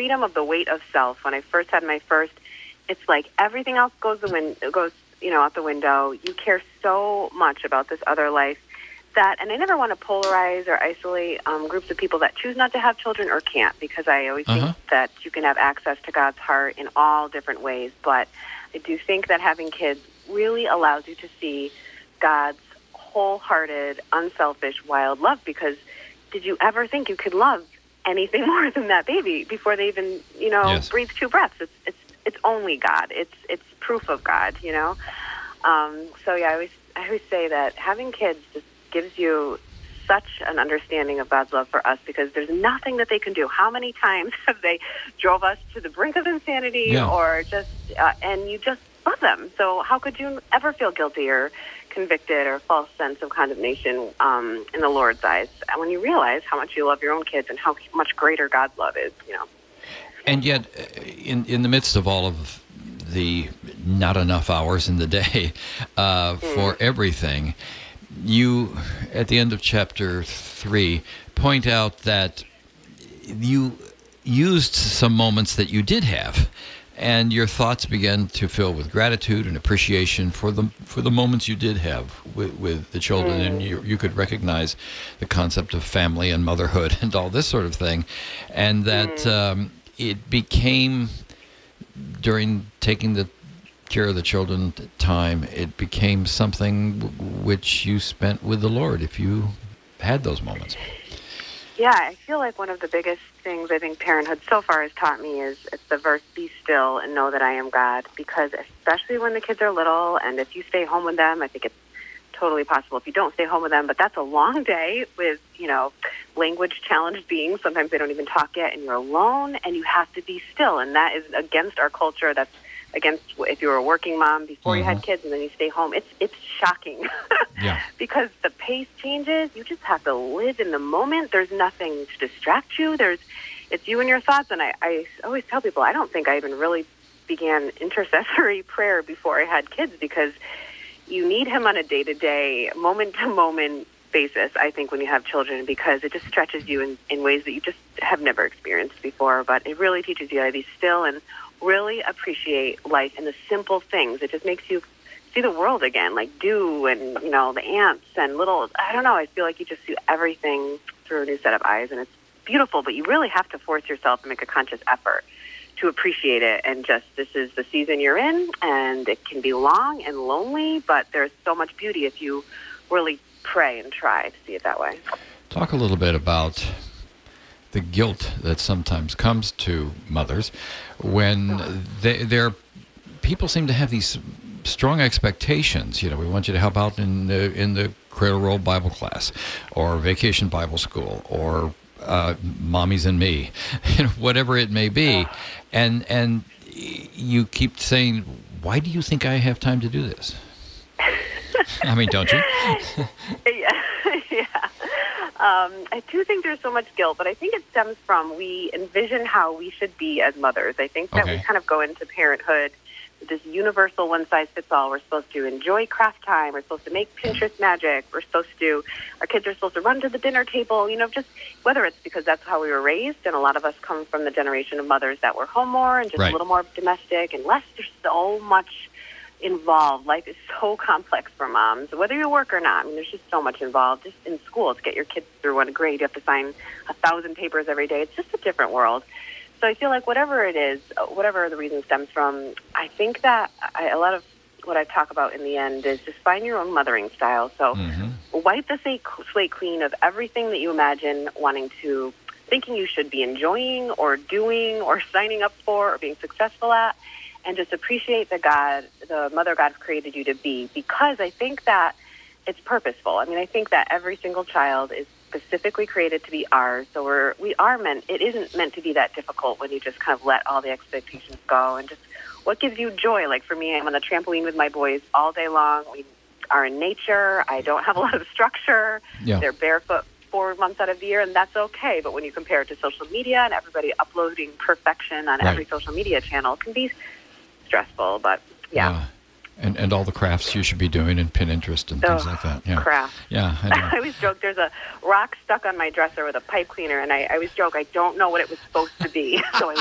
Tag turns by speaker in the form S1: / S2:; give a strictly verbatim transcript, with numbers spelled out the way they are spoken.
S1: freedom of the weight of self. When I first had my first, it's like everything else goes the win- goes you know out the window. You care so much about this other life that, and I never want to polarize or isolate um, groups of people that choose not to have children or can't, because I always
S2: Uh-huh.
S1: think that you can have access to God's heart in all different ways. But I do think that having kids really allows you to see God's wholehearted, unselfish, wild love, because did you ever think you could love anything more than that baby before they even, you know,
S2: Yes.
S1: breathe two breaths? It's it's it's only God. It's it's proof of God, you know. Um, so yeah, I always I always say that having kids just gives you such an understanding of God's love for us, because there's nothing that they can do. How many times have they drove us to the brink of insanity,
S2: Yeah.
S1: or just uh, and you just love them? So how could you ever feel guilty or convicted or false sense of condemnation um, in the Lord's eyes when you realize how much you love your own kids and how much greater God's love is, you know?
S2: And yet, uh, in in the midst of all of the not enough hours in the day uh,
S1: Mm.
S2: for everything, you, at the end of chapter three, point out that you used some moments that you did have, and your thoughts began to fill with gratitude and appreciation for the for the moments you did have with, with the children,
S1: Mm.
S2: and you you could recognize the concept of family and motherhood and all this sort of thing, and that
S1: Mm.
S2: um, it became, during taking the care of the children time, it became something w- which you spent with the Lord if you had those moments.
S1: Yeah, I feel like one of the biggest things I think parenthood so far has taught me is it's the verse, be still and know that I am God, because especially when the kids are little, and if you stay home with them, I think it's totally possible if you don't stay home with them, but that's a long day with, you know, language challenged beings. Sometimes they don't even talk yet, and you're alone, and you have to be still, and that is against our culture. That's against, if you were a working mom before you had
S2: Mhm.
S1: kids and then you stay home. It's it's shocking.
S2: Yeah.
S1: Because the pace changes. You just have to live in the moment. There's nothing to distract you. There's, it's you and your thoughts. And I, I always tell people, I don't think I even really began intercessory prayer before I had kids, because you need him on a day-to-day, moment-to-moment basis, I think, when you have children, because it just stretches you in, in ways that you just have never experienced before. But it really teaches you how to be still and really appreciate life and the simple things. It just makes you see the world again, like dew and, you know, the ants and little, I don't know, I feel like you just see everything through a new set of eyes, and it's beautiful, but you really have to force yourself to make a conscious effort to appreciate it, and just, this is the season you're in, and it can be long and lonely, but there's so much beauty if you really pray and try to see it that way.
S2: Talk a little bit about the guilt that sometimes comes to mothers when they, their people seem to have these strong expectations. You know, we want you to help out in the in the Cradle Roll Bible class, or Vacation Bible School, or uh, Mommies and Me, you know, whatever it may be, and and you keep saying, "Why do you think I have time to do this?" I mean, don't you?
S1: yeah, yeah. Um, I do think there's so much guilt, but I think it stems from we envision how we should be as mothers. I think that
S2: Okay.
S1: we kind of go into parenthood with this universal one-size-fits-all. We're supposed to enjoy craft time. We're supposed to make Pinterest magic. We're supposed to, our kids are supposed to run to the dinner table, you know, just whether it's because that's how we were raised, and a lot of us come from the generation of mothers that were home more and just
S2: Right.
S1: a little more domestic and less. There's so much involved. Life is so complex for moms, whether you work or not. I mean, there's just so much involved. Just in school, to get your kids through one grade, you have to sign a thousand papers every day. It's just a different world. So I feel like whatever it is, whatever the reason stems from, I think that I, a lot of what I talk about in the end is just find your own mothering style. So
S2: Mm-hmm.
S1: wipe the slate slate clean of everything that you imagine wanting to, thinking you should be enjoying or doing or signing up for or being successful at, and just appreciate the God, the mother God created you to be, because I think that it's purposeful. I mean, I think that every single child is specifically created to be ours. So we're, we are meant, it isn't meant to be that difficult when you just kind of let all the expectations go, and just what gives you joy. Like for me, I'm on the trampoline with my boys all day long. We are in nature. I don't have a lot of structure.
S2: Yeah.
S1: They're barefoot four months out of the year, and that's okay. But when you compare it to social media and everybody uploading perfection on
S2: Right.
S1: every social media channel, it can be stressful, but yeah.
S2: Yeah. And and all the crafts you should be doing in Pinterest and things
S1: Ugh,
S2: like that. Yeah.
S1: Craft.
S2: Yeah, I know.
S1: I always joke there's a rock stuck on my dresser with a pipe cleaner, and I, I always joke I don't know what it was supposed to be, so I